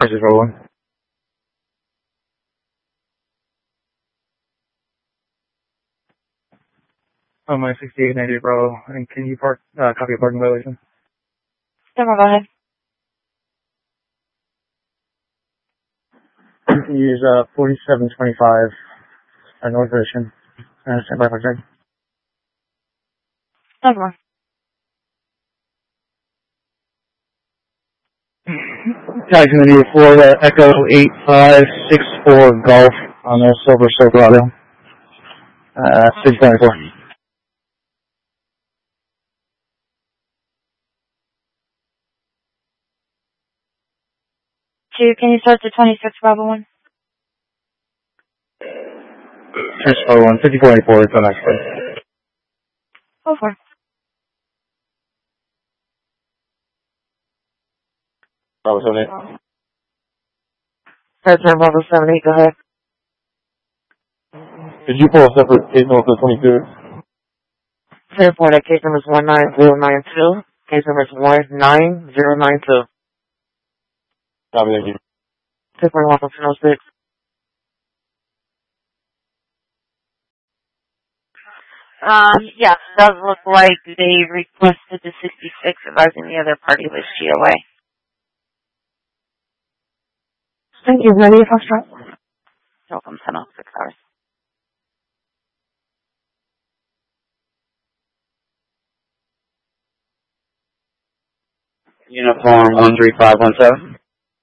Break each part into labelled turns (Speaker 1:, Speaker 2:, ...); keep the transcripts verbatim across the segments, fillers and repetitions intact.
Speaker 1: This is Roland. Oh, my sixty-eight ninety Bravo. And can you park, uh, copy a parking violation?
Speaker 2: Sure, go ahead.
Speaker 1: You can use, uh, forty-seven twenty-five, uh, North Ocean. Uh, stand by for a second.
Speaker 2: Over.
Speaker 1: Taxi number four, uh, Echo eight five six four Golf on the Silver Silverado. Uh, six twenty-four.
Speaker 2: Two, can you start to twenty-six Bravo one?
Speaker 1: Six four one, fifty-four eighty-four, it's the next place.
Speaker 2: Go for it.
Speaker 1: Bravo seven eight.
Speaker 2: Third time Bravo seven eight, go ahead.
Speaker 1: Did you pull a separate case number for twenty-two?
Speaker 2: Clear for that case number is one nine zero nine two. Case number is one nine zero nine two.
Speaker 1: Copy, thank you.
Speaker 2: Clear for one oh six. Um, yeah, it does look like they requested the sixty-six, advising the other party was G O A.
Speaker 3: Thank you. Ready, Foxtrot?
Speaker 2: Welcome, ten oh six hours.
Speaker 4: Uniform one three five one seven.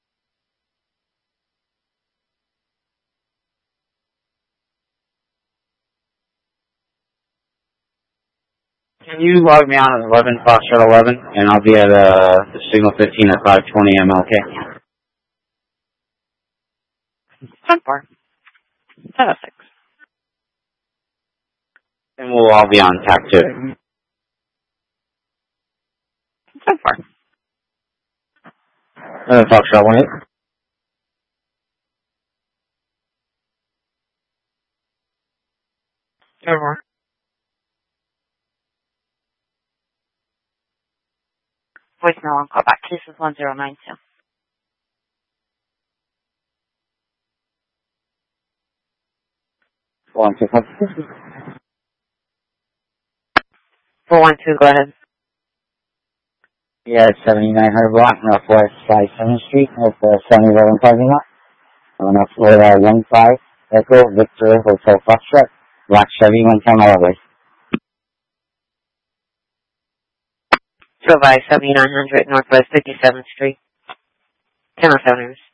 Speaker 4: Can you log me on at eleven, Foxtrot eleven, and I'll be at uh, the Signal fifteen at five twenty M L K.
Speaker 2: ten four. ten oh six.
Speaker 4: And we'll all be on tap two.
Speaker 2: ten four.
Speaker 1: Uh, Foxtrot one eight.
Speaker 2: Over. Voicemail on callback. Case is one zero nine two.
Speaker 4: One two one.
Speaker 2: four one two, go ahead.
Speaker 4: Yeah, seventy-nine hundred block, Northwest five seventh Street, Northwest seven eleven parking lot. On up Florida one five, Echo, Victor, Hotel Foxtrot, Black Chevy, one ten Highway.
Speaker 2: Go by seventy-nine hundred Northwest fifty-seventh Street. ten oh seven.